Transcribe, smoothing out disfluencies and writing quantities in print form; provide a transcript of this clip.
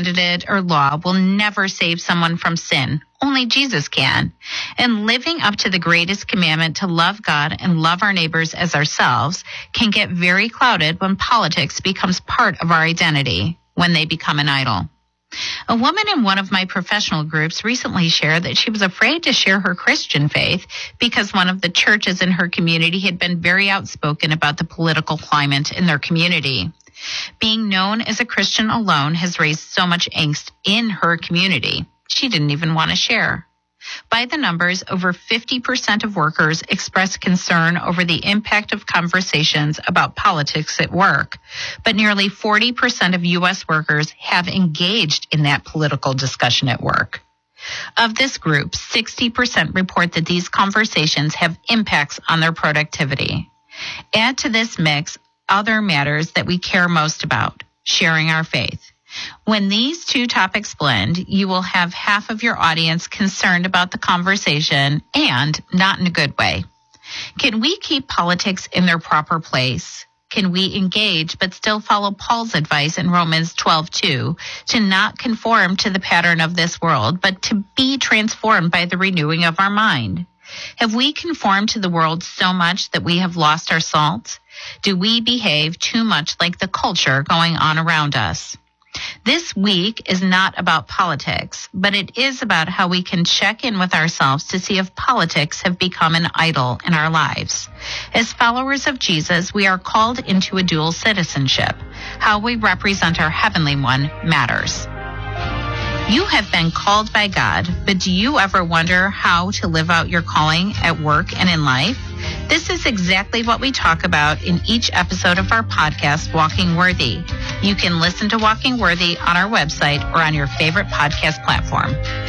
candidate or law will never save someone from sin. Only Jesus can. And living up to the greatest commandment to love God and love our neighbors as ourselves can get very clouded when politics becomes part of our identity, when they become an idol. A woman in one of my professional groups recently shared that she was afraid to share her Christian faith because one of the churches in her community had been very outspoken about the political climate in their community. Being known as a Christian alone has raised so much angst in her community. She didn't even want to share. By the numbers, over 50% of workers express concern over the impact of conversations about politics at work, but nearly 40% of U.S. workers have engaged in that political discussion at work. Of this group, 60% report that these conversations have impacts on their productivity. Add to this mix other matters that we care most about, sharing our faith. When these two topics blend, you will have half of your audience concerned about the conversation and not in a good way. Can we keep politics in their proper place? Can we engage but still follow Paul's advice in Romans 12:2 to not conform to the pattern of this world, but to be transformed by the renewing of our mind? Have we conformed to the world so much that we have lost our salt? Do we behave too much like the culture going on around us? This week is not about politics, but it is about how we can check in with ourselves to see if politics have become an idol in our lives. As followers of Jesus, we are called into a dual citizenship. How we represent our heavenly one matters. You have been called by God, but do you ever wonder how to live out your calling at work and in life? This is exactly what we talk about in each episode of our podcast, Walking Worthy. You can listen to Walking Worthy on our website or on your favorite podcast platform.